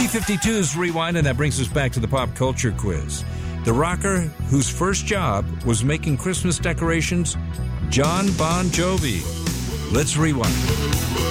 B-52's Rewind, and that brings us back to the pop culture quiz. The rocker whose first job was making Christmas decorations, John Bon Jovi. Let's rewind.